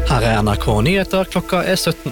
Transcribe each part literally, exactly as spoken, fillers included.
Her er N R K Nyheter, klokka er sytten.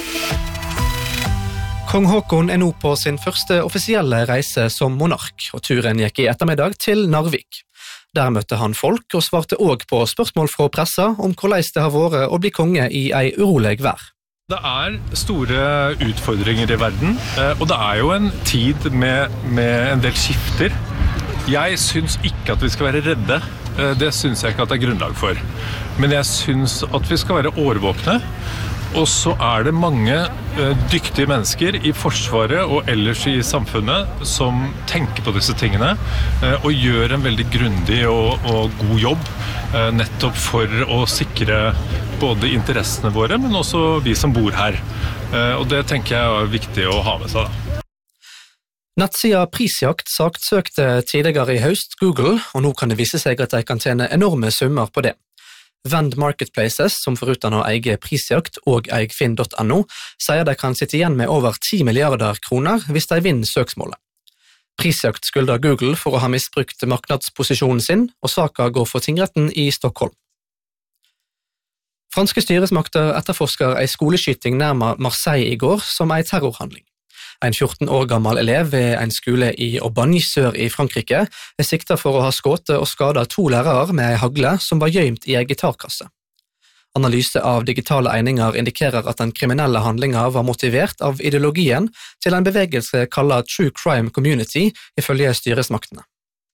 Kong Haakon er nå på sin første offisielle reise som monark, og turen gikk i ettermiddag til Narvik. Der møtte han folk og svarte også på spørsmål fra pressa om hvordan det har vært å bli konge i ei urolig vær. Det er store utfordringer i verden, og det er jo en tid med, med en del skifter. Jeg synes ikke at vi skal være redde, det synes jeg ikke at det er grunnlag for. Men jeg synes at vi skal være årvåkne, og så er det mange dyktige mennesker i forsvaret og ellers i samfunnet som tenker på disse tingene og gjør en veldig grundig og, og god jobb nettopp for å sikre både interessene våre, men også vi som bor her. Og det tenker jeg er viktig å ha med seg da. Nettsida Prisjakt saksøkte tidligere i høst Google, og nå kan det vise seg at de kan tjene enorme summer på det. Vend Marketplaces, som foruten å eie Prisjakt og eie Finn punktum no, sier de kan sitte igjen med over ti milliarder kroner hvis de vinner søksmålet. Prisjakt skylder Google for å ha misbrukt marknadsposisjonen sin, og saka går for tingretten i Stockholm. Franske styresmakter etterforsker ei skoleskyting nærmere Marseille i går som ei terrorhandling. En fjorten år gammel elev ved en skole i Aubagne sør i Frankrike er siktet for å ha skutt og skadet to lærere med ei hagle som var gjemt i ei gitarkasse. Analyse av digitale egninger indikerer at den kriminelle handlingen var motivert av ideologien til en bevegelse kallet True Crime Community, ifølge styresmaktene.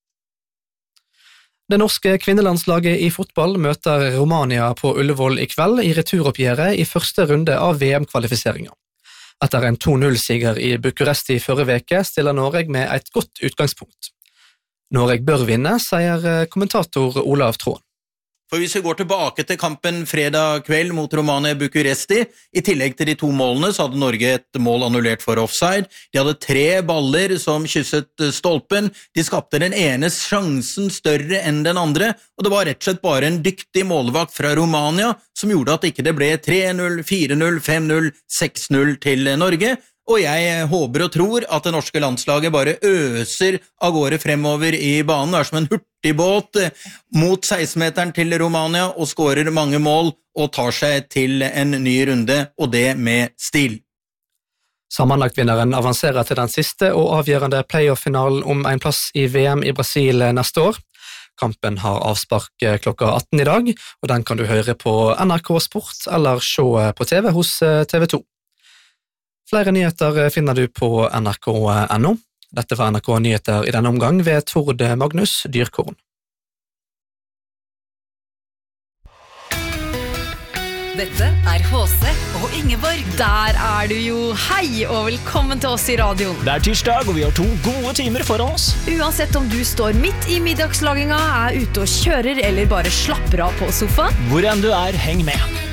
Det norske kvinnelandslaget i fotball møter Romania på Ullevål i kveld i returoppgjøret i første runde av V M-kvalifiseringen. Etter en to null-siger i Bucuresti forrige veke stiller Norge med et godt utgangspunkt. Norge bør vinne, sier kommentator Olav Tråen. For hvis vi går tilbake til kampen fredag kveld mot Romania Bucuresti, i tillegg til de to målene så hadde Norge et mål annullert for offside. De hadde tre baller som kysset stolpen. De skapte den ene sjansen større enn den andre, og det var rett og slett bare en dyktig målvakt fra Romania som gjorde at ikke det ble tre null, fire null, fem null, seks null til Norge. Og jeg håper og tror at det norske landslaget bare øser av gårde fremover i banen. Det er som en hurtigbåt mot seksten-meteren til Romania og skårer mange mål og tar seg til en ny runde, og det med stil. Sammenlagtvinneren avanserer til den siste og avgjørende playoff-finalen om en plass i V M i Brasil neste år. Kampen har avspark klokka atten i dag, og den kan du høre på N R K Sport eller se på T V hos T V to. Flere nyheter finner du på N R K punktum no. Dette var N R K Nyheter i denne omgang ved Tord Magnus Dyrkorn. Dette er H C og Ingeborg. Der er du jo. Hei og velkommen til oss i radioen. Det er tirsdag, og vi har to gode timer foran oss. Uansett om du står midt i middagslaginga, er ute og kjører eller bare slapper av på sofaen. Hvor enn du er, heng med.